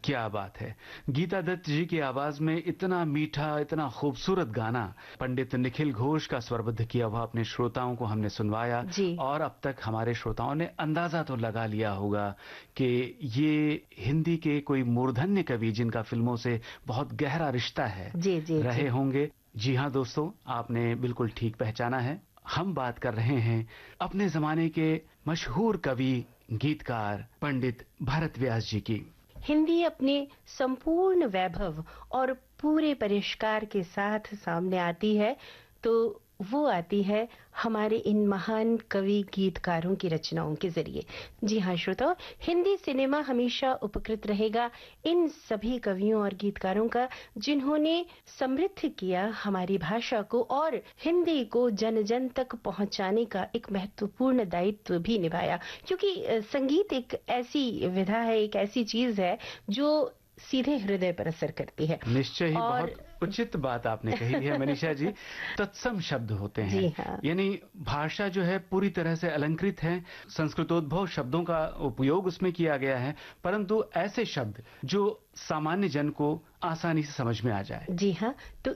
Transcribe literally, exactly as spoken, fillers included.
क्या बात है। गीता दत्त जी की आवाज में इतना मीठा, इतना खूबसूरत गाना पंडित निखिल घोष का स्वरबद्ध किया हुआ अपने श्रोताओं को हमने सुनवाया। और अब तक हमारे श्रोताओं ने अंदाजा तो लगा लिया होगा कि ये हिंदी के कोई मूर्धन्य कवि जिनका फिल्मों से बहुत गहरा रिश्ता है जी, जी, रहे जी। होंगे। जी हाँ दोस्तों, आपने बिल्कुल ठीक पहचाना है। हम बात कर रहे हैं अपने जमाने के मशहूर कवि गीतकार पंडित भरत व्यास जी की। हिंदी अपने संपूर्ण वैभव और पूरे परिष्कार के साथ सामने आती है तो वो आती है हमारे इन महान कवि गीतकारों की रचनाओं के जरिए। जी हाँ श्रोताओ, हिंदी सिनेमा हमेशा उपकृत रहेगा इन सभी कवियों और गीतकारों का जिन्होंने समृद्ध किया हमारी भाषा को और हिंदी को जन जन तक पहुंचाने का एक महत्वपूर्ण दायित्व भी निभाया। क्योंकि संगीत एक ऐसी विधा है, एक ऐसी चीज है जो सीधे हृदय पर असर करती है। निश्चय ही और बहुत उचित बात आपने कही है मनीषा जी। तत्सम शब्द होते हैं। जी हाँ। यानी भाषा जो है पूरी तरह से अलंकृत है, संस्कृतोद्भव शब्दों का उपयोग उसमें किया गया है, परंतु ऐसे शब्द जो सामान्य जन को आसानी से समझ में आ जाए। जी हाँ, तो